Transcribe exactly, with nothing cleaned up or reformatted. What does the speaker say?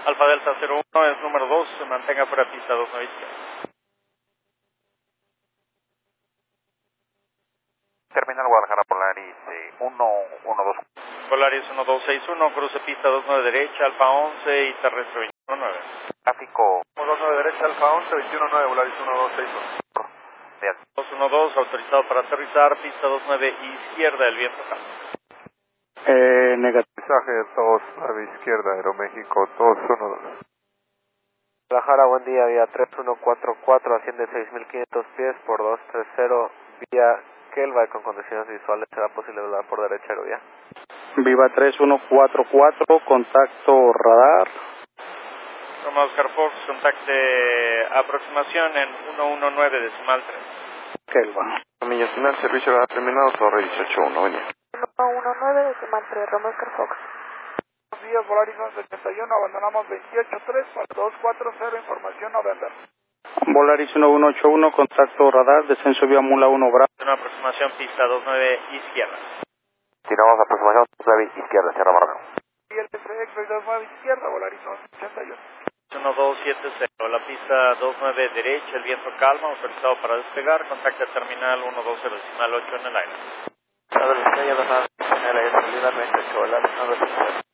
Alfa Delta cero uno es número dos, se mantenga fuera pista dos nueve izquierda. Terminal Guadalajara Polaris eh, uno uno dos. Polaris uno dos seis uno, cruce pista dos nueve derecha, Alfa once y terrestre veintiuno nueve. Tráfico dos nueve derecha, Alfa once, veintiuno nueve, Polaris uno dos seis uno. dos uno dos, autorizado para aterrizar, pista dos nueve izquierda, el viento calma. Eh, negativo. Mensaje dos nueve izquierda, Aeroméxico dos uno dos. Guadalajara, buen día, vía tres uno cuatro cuatro, asciende seis mil quinientos pies por dos tres cero, vía Kelva con condiciones visuales, será posible volar por derecha aerovía. Viva tres uno cuatro cuatro, contacto radar. Roma Oscar Fox, contacte aproximación en uno uno nueve decimal tres. Kelva. Millas final, servicio radar terminado, Torre dieciocho uno, venía. uno uno nueve decimal tres, Roma Oscar Fox. Buenos días, Polaris once ochenta y uno, abandonamos veintiocho tres para dos cuatro cero, información November. Volaris uno uno ocho uno, contacto radar, descenso vía Mula uno Bravo. Una aproximación pista dos nueve izquierda. Tiramos aproximación dos nueve izquierda, Sierra Moreno. Y el X-Ray dos nueve izquierda, Polaris once ochenta y uno. uno dos siete cero, la pista dos nueve derecha, el viento calma, autorizado para despegar, contacta terminal uno dos cero decimal ocho en el aire. A ver, estrella dos nueve, en el aire, salida veintiocho, Polaris uno dos.